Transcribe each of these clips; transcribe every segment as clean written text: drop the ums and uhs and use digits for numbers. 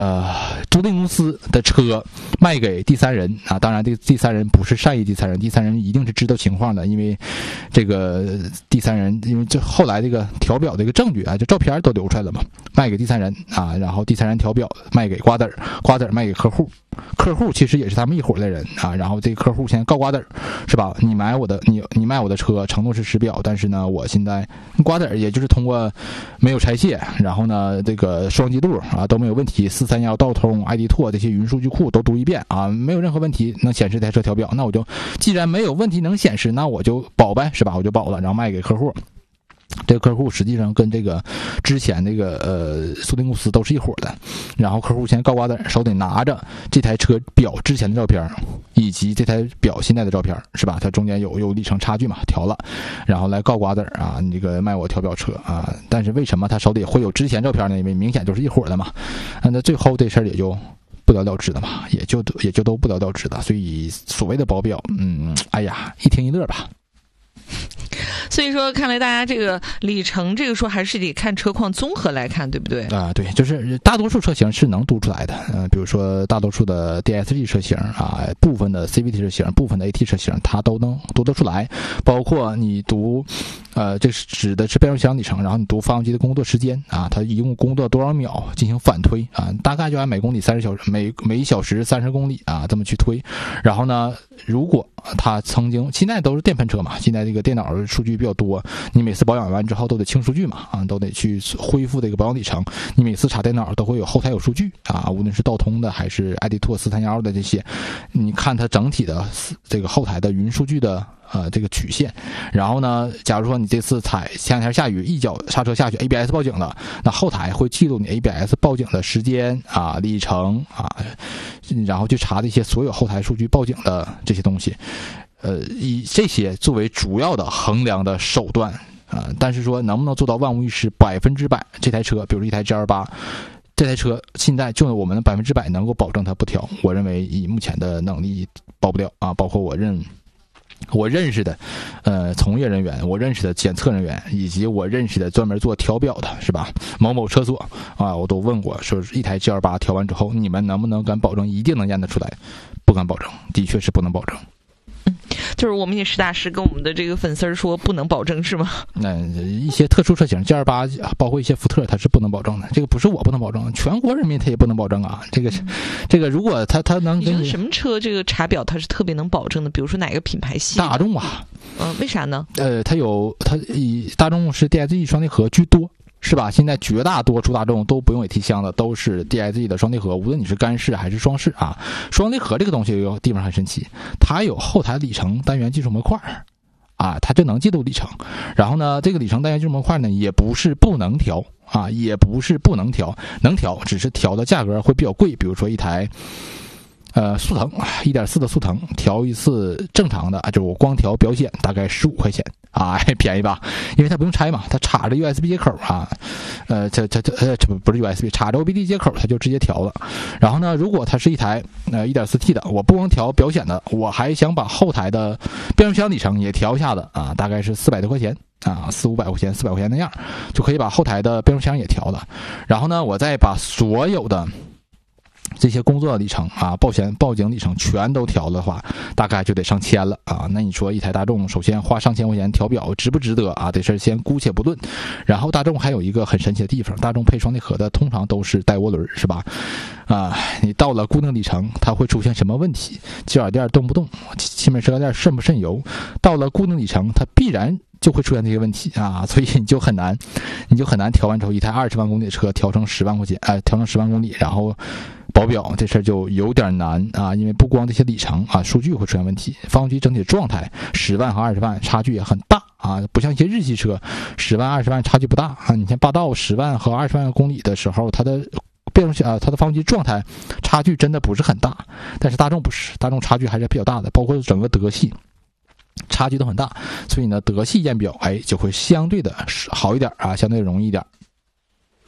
租赁公司的车卖给第三人啊，当然这个第三人不是善意第三人，第三人一定是知道情况的，因为这个第三人，因为这后来这个调表的一个证据啊，这照片都流出来了嘛，卖给第三人啊，然后第三人调表卖给瓜子儿，瓜子儿卖给客户，客户其实也是他们一伙的人啊，然后这个客户现在告瓜子儿是吧？你卖我的车，承诺是实表，但是呢，我现在瓜子儿也就是通过没有拆卸，然后呢这个双记录啊都没有问题，431道通、ID拓这些云数据库都读一遍啊，没有任何问题能显示这台车调表，那我就既然没有问题能显示，那我就保呗，是吧？我就保了，然后卖给客户。这个客户实际上跟这个之前那个租赁公司都是一伙的，然后客户现在告瓜子手里拿着这台车表之前的照片，以及这台表现在的照片，是吧？它中间有里程差距嘛，调了，然后来告瓜子啊，你这个卖我调表车啊，但是为什么他手里会有之前照片呢？因为明显就是一伙的嘛，那最后这事儿也就不了了之的嘛，也就都不了了之的，所以所谓的保表，哎呀，一听一乐吧。 所以说看来大家这个里程这个说还是得看车况综合来看，对不对啊？对，就是大多数车型是能读出来的，比如说大多数的 DSG 车型啊，部分的 CVT 车型，部分的 AT 车型，它都能读得出来。包括你读，这是指的是变速箱里程，然后你读发动机的工作时间啊，它一共工作多少秒进行反推啊，大概就按每公里30小时，每小时30公里啊这么去推。然后呢，如果它曾经现在都是电喷车嘛，现在这个电脑数据比较多，你每次保养完之后都得清数据嘛，啊，都得去恢复这个保养里程。你每次插电脑都会有后台有数据啊，无论是道通的还是 ID 拓431的这些，你看它整体的这个后台的云数据的这个曲线。然后呢，假如说你这次前两天下雨，一脚刹车下去 ABS 报警了，那后台会记录你 ABS 报警的时间啊、里程啊，然后去查这些所有后台数据报警的这些东西。以这些作为主要的衡量的手段但是说能不能做到万无一失100%，这台车比如说一台 G28， 这台车现在就我们的100%能够保证它不调，我认为以目前的能力保不了啊。包括我认识的从业人员，我认识的检测人员，以及我认识的专门做调表的，是吧？某某车所啊，我都问过，说一台 G28 调完之后，你们能不能敢保证一定能验得出来？不敢保证，的确是不能保证。 就是我们也实打实跟我们的这个粉丝说不能保证，是吗？ 那一些特殊车型 G28 包括一些福特，它是不能保证的。这个不是我不能保证，全国人民他也不能保证啊。这个如果他能给你什么车这个查表它是特别能保证的？比如说哪个品牌系？ 大众啊。 为啥呢？ 它以大众是 DSG 双离合居多。是吧？现在绝大多数大众都不用 AT 箱的，都是 DSG 的双离合，无论你是干式还是双式啊。双离合这个东西有个地方很神奇，它有后台里程单元技术模块啊，它就能记录里程。然后呢，这个里程单元技术模块呢，也不是不能调啊，也不是不能调，能调，只是调的价格会比较贵。比如说一台速腾 1.4 的速腾调一次正常的就是我光调表显大概15块钱啊，便宜吧？因为它不用拆嘛，它插着 USB 接口啊，这不是 USB， 插着 OBD 接口它就直接调了。然后呢，如果它是一台1.4T 的，我不光调表显的，我还想把后台的变速箱里程也调一下子啊，大概是400多块钱啊，400-500块钱，400块钱那样，就可以把后台的变速箱也调了。然后呢，我再把所有的这些工作里程啊、报警里程全都调的话，大概就得上千了啊。那你说一台大众，首先花上千块钱调表值不值得啊？这事先姑且不论。然后大众还有一个很神奇的地方，大众配双离合的通常都是带涡轮，是吧？你到了固定里程，它会出现什么问题？机耳垫动不动，气门车盖渗不渗油？到了固定里程，它必然就会出现这些问题啊，所以你就很难调完之后，一台20万公里的车调成10万块钱，调成10万公里，然后保表这事儿就有点难啊，因为不光这些里程啊，数据会出现问题，发动机整体状态10万和20万差距也很大啊，不像一些日系车10万20万差距不大啊。你看霸道10万和20万公里的时候，它的它的发动机状态差距真的不是很大，但是大众不是，大众差距还是比较大的，包括整个德系差距都很大，所以呢，德系验表就会相对的好一点啊，相对容易一点。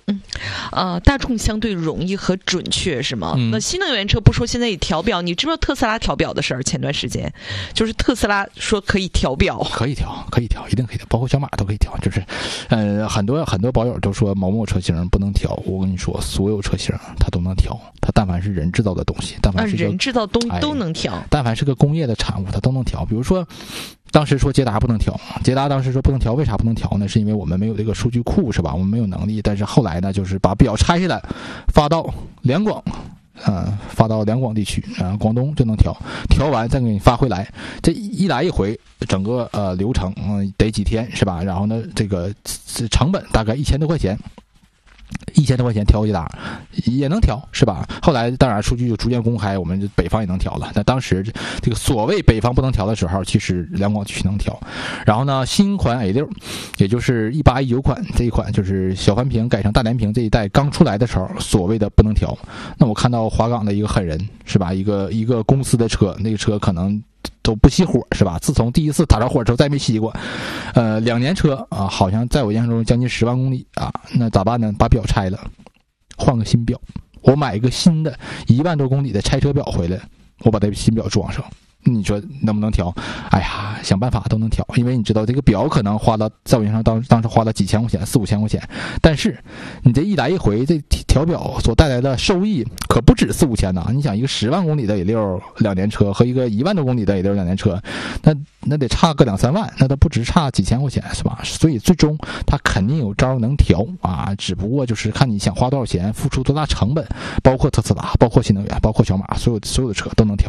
大众相对容易和准确是吗？那新能源车不说现在也调表，你知不知道特斯拉调表的事儿？前段时间就是特斯拉说可以调表， 可以调，一定可以调，包括小马都可以调。就是，很多保友都说某某车型不能调，我跟你说，所有车型它都能调，它但凡是人制造的东西，但凡是人制造东西都能调， 但凡是个工业的产物，它都能调。比如说，当时说捷达不能调，捷达当时说不能调，为啥不能调呢？是因为我们没有这个数据库，是吧？我们没有能力。但是后来呢，就是把表拆下来，发到两广。发到两广地区广东就能调完再给你发回来，这一来一回整个流程得几天是吧？然后呢，这个成本大概1000多块钱。1000多块钱调捷达也能调是吧？后来当然数据就逐渐公开，我们北方也能调了。但当时这个所谓北方不能调的时候，其实两广地区能调。然后呢，新款 A6， 也就是18、19款这一款，就是小翻屏改成大连屏这一代刚出来的时候，所谓的不能调。那我看到华港的一个狠人是吧？一个公司的车，那个车可能都不熄火是吧？自从第一次打着火之后再没熄过，2年车啊，好像在我印象中将近10万公里啊，那咋办呢？把表拆了，换个新表，我买一个新的1万多公里的拆车表回来，我把这新表装上。你说能不能调？哎呀，想办法都能调，因为你知道这个表可能花了，在我印象上当时花了几千块钱，4、5千块钱，但是你这一来一回，这调表所带来的收益可不止4、5千呐！你想一个10万公里的A6 2年车和一个1万多公里的A6 2年车，那得差个2、3万，那都不止差几千块钱是吧？所以最终它肯定有招能调啊，只不过就是看你想花多少钱，付出多大成本，包括特斯拉，包括新能源，包括小马，所有的车都能调。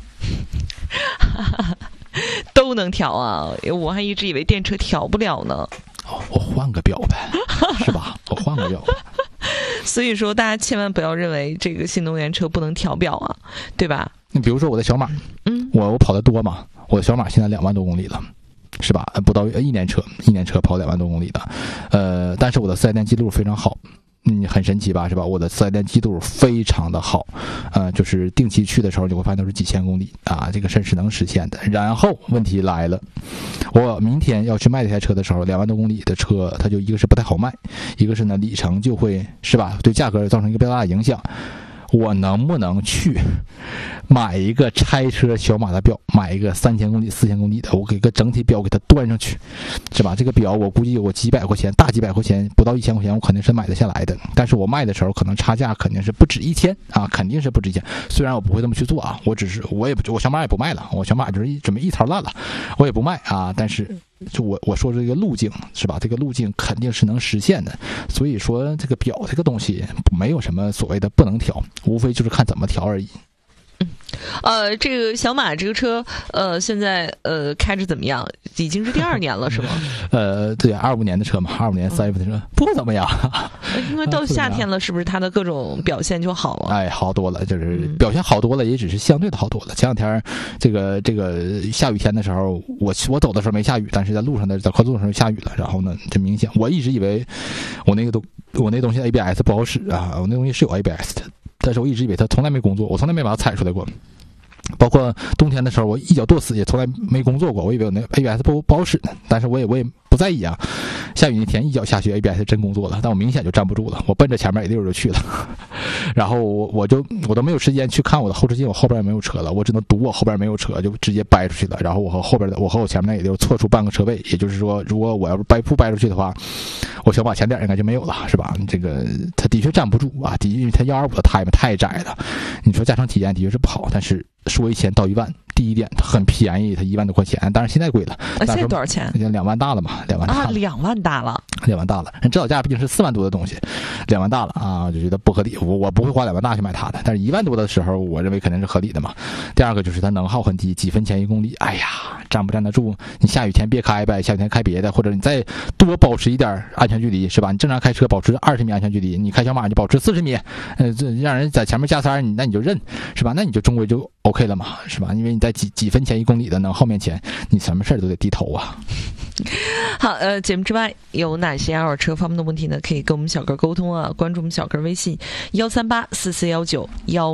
都能调啊！我还一直以为电车调不了呢。 我换个表呗，是吧？我换个表。 所以说，大家千万不要认为这个新能源车不能调表啊，对吧？ 你比如说我的小马，我跑得多嘛，我的小马现在2万多公里了。是吧？不到1年车跑2万多公里的，但是我的4S店记录非常好。很神奇吧，是吧？我的4S店记录非常的好，就是定期去的时候，你会发现都是几千公里啊，这个事是能实现的。然后问题来了，我明天要去卖这台车的时候，2万多公里的车，它就一个是不太好卖，一个是呢里程就会是吧，对价格造成一个比较大的影响。我能不能去买一个拆车小马的表，买一个3000公里、4000公里的，我给个整体表给它端上去，是吧？这个表我估计有个几百块钱，大几百块钱，不到1000块钱，我肯定是买得下来的。但是我卖的时候，可能差价肯定是不止1000啊，肯定是不止1000。虽然我不会这么去做啊，我小马也不卖了，我小马就是准备一槽烂了，我也不卖啊。但是就我说这个路径是吧？这个路径肯定是能实现的。所以说这个表这个东西没有什么所谓的不能调，无非就是看怎么调而已。 这个小马这个车，现在开着怎么样？已经是第2年了，是吗？ 对，25年的车嘛，25年3月份的车不怎么样。 因为到夏天了，是不是它的各种表现就好了？ 哎，好多了，就是表现好多了，也只是相对的好多了。前2天这个下雨天的时候，我走的时候没下雨，但是在路上在快速路上下雨了。然后呢，这明显，我一直以为我那东西 ABS 不好使啊，我那东西是有 ABS 的。但是我一直以为它从来没工作，我从来没把它踩出来过。包括冬天的时候，我一脚跺死也从来没工作过。我以为我那 ABS 不好使呢，但是我也不在意啊。下雨那天一脚下去 ，ABS 真工作了，但我明显就站不住了，我奔着前面A6就去了。然后我都没有时间去看我的后视镜，我后边也没有车了，我只能赌我后边没有车，就直接掰出去了。然后我和我前面那A6错出半个车位，也就是说，如果我要是掰出去的话，我小马前点应该就没有了，是吧？这个它的确站不住啊，因为它125的胎嘛太窄了。你说驾乘体验的确是不好，但是说1000到1万，第一点它很便宜，它1万多块钱，当然现在贵了。 现在多少钱 ？2万大了嘛，2万大了啊 ，2万大了 ，2万大了。指导价毕竟是4万多的东西，2万大了啊，就觉得不合理。我不会花2万大去买它的，但是1万多的时候，我认为肯定是合理的嘛。第二个就是它能耗很低，几分钱1公里。哎呀，站不站得住？你下雨天别开呗，下雨天开别的，或者你再多保持一点安全距离，是吧？你正常开车保持20米安全距离，你开小马就保持40米，这让人在前面加塞，那你就认，是吧？那你就终归就 OK 了嘛，是吧？因为你在几分钱1公里的能耗面前，你什么事儿都得低头啊。 好，节目之外有哪些二手车方面的问题呢？可以跟我们小哥沟通啊，关注我们小哥微信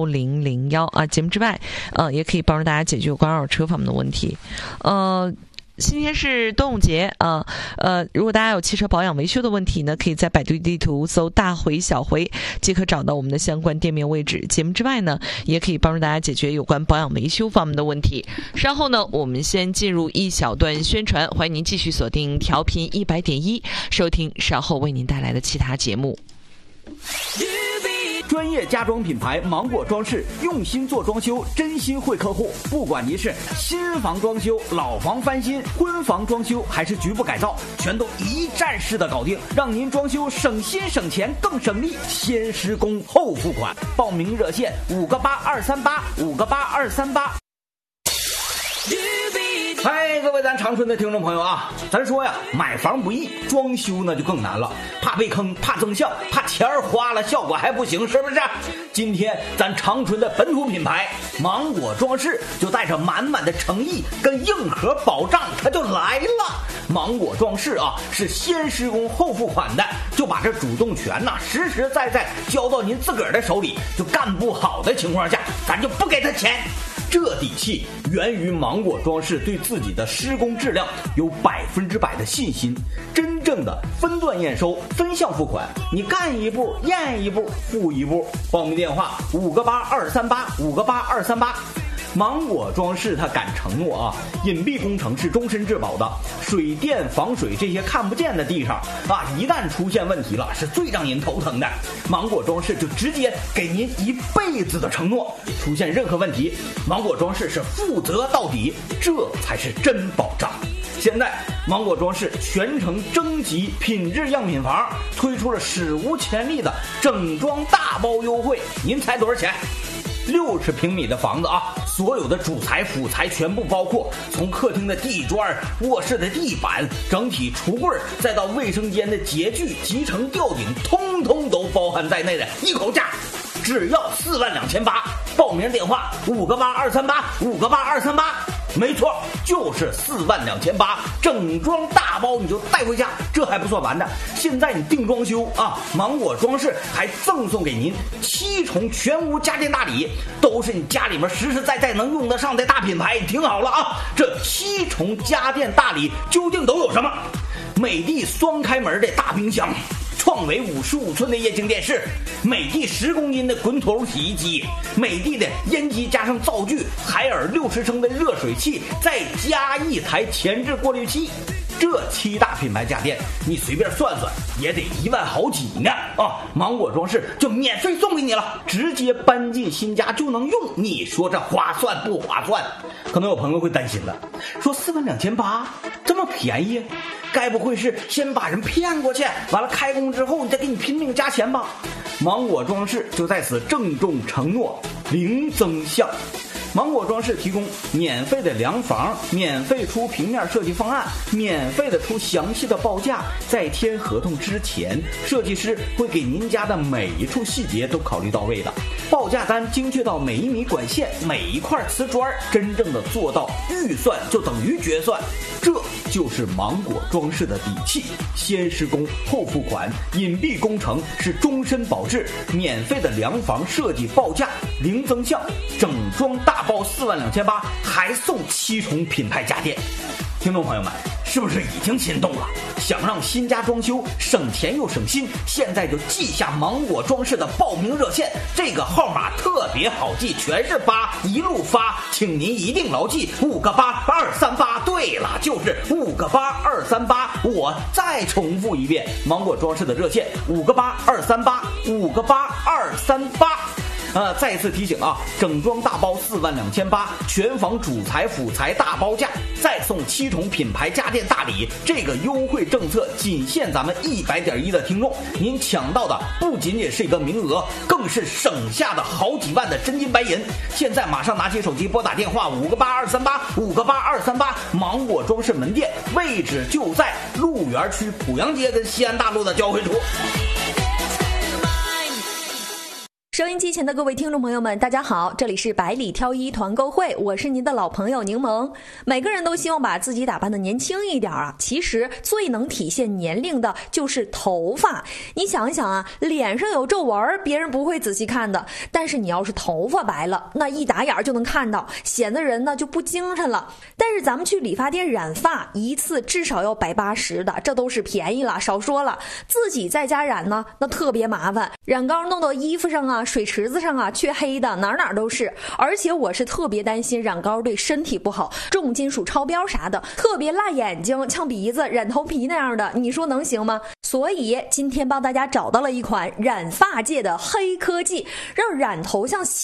13844191001啊。节目之外，也可以帮助大家解决有关二手车方面的问题。 今天是端午节啊，如果大家有汽车保养维修的问题呢，可以在百度地图搜大回小回，即可找到我们的相关店面位置。节目之外呢，也可以帮助大家解决有关保养维修方面的问题。稍后呢，我们先进入一小段宣传，欢迎您继续锁定调频100.1，收听稍后为您带来的其他节目。 专业家装品牌芒果装饰，用心做装修，真心惠客户。不管您是新房装修、老房翻新、婚房装修，还是局部改造，全都一站式的搞定，让您装修省心省钱更省力。先施工后付款，报名热线5个8 238 5个8 238。嗨，各位咱长春的听众朋友啊，咱说呀，买房不易，装修呢就更难了，怕被坑，怕增效，怕钱花了效果还不行，是不是？今天咱长春的本土品牌芒果装饰就带着满满的诚意跟硬核保障，它就来了。芒果装饰啊，是先施工后付款的，就把这主动权呐实实在在交到您自个儿的手里，就干不好的情况下，咱就不给他钱。这底气源于芒果装饰对自己的施工质量有100%的信心，真正的分段验收、分项付款，你干一步验一步付一步。报名电话5个8 238 5个8 238。芒果装饰它敢承诺啊，隐蔽工程是终身质保的，水电防水这些看不见的地方啊，一旦出现问题了，是最让您头疼的。芒果装饰就直接给您1辈子的承诺，出现任何问题，芒果装饰是负责到底，这才是真保障。现在芒果装饰全程征集品质样品房，推出了史无前例的整装大包优惠，您猜多少钱？60平米的房子啊，所有的主材辅材全部包括，从客厅的地砖、卧室的地板、整体橱柜，再到卫生间的洁具、集成吊顶，通通都包含在内的一口价，只要42800。报名电话5个8 238 5个8 238。没错，就是42800，整装大包你就带回家。这还不算完的，现在你定装修啊，芒果装饰还赠送给您7重全屋家电大礼，都是你家里面实实在在能用得上的大品牌。听好了啊，这7重家电大礼究竟都有什么？美的双开门的大冰箱，创维55寸的液晶电视，美的10公斤的滚筒洗衣机，美的的烟机加上灶具，海尔60升的热水器，再加1台前置过滤器。这7大品牌家电，你随便算算也得1万好几呢啊！芒果装饰就免费送给你了，直接搬进新家就能用，你说这划算不划算？可能有朋友会担心了，说42800这么便宜，该不会是先把人骗过去，完了开工之后你再给你拼命加钱吧？芒果装饰就在此郑重承诺，零增项。芒果装饰提供免费的量房，免费出平面设计方案，免费的出详细的报价。在签合同之前，设计师会给您家的每一处细节都考虑到位的，报价单精确到每1米管线、每一块瓷砖，真正的做到预算就等于决算。这就是芒果装饰的底气，先施工后付款，隐蔽工程是终身保质，免费的量房设计报价零增项，整装大包42800，还送7重品牌家电。听众朋友们，是不是已经心动了？想让新家装修省钱又省心，现在就记下芒果装饰的报名热线，这个号码特别好记，全是8，一路发，请您一定牢记5个8 238。对了，就是5个8 238。我再重复一遍，芒果装饰的热线5个8 238 5个8 238。再一次提醒啊，整装大包42800，全房主材辅材大包价，再送7重品牌家电大礼。这个优惠政策仅限咱们100.1的听众，您抢到的不仅仅是一个名额，更是省下的好几万的真金白银。现在马上拿起手机拨打电话5个8 238 5个8 238，芒果装饰门店位置就在鹿园区濮阳街跟西安大路的交汇处。 收音机前的各位听众朋友们，大家好，这里是百里挑一团购会，我是您的老朋友柠檬。每个人都希望把自己打扮得年轻一点啊，其实最能体现年龄的就是头发。你想一想啊，脸上有皱纹，别人不会仔细看的，但是你要是头发白了，那一打眼就能看到，显得人呢就不精神了。但是咱们去理发店染发，一次至少要180的，这都是便宜了，少说了。自己在家染呢，那特别麻烦，染膏弄到衣服上啊、水池子上啊，缺黑的，哪哪都是。而且我是特别担心染膏对身体不好，重金属超标啥的，特别辣眼睛、呛鼻子、染头皮那样的，你说能行吗？所以今天帮大家找到了一款染发界的黑科技，让染头像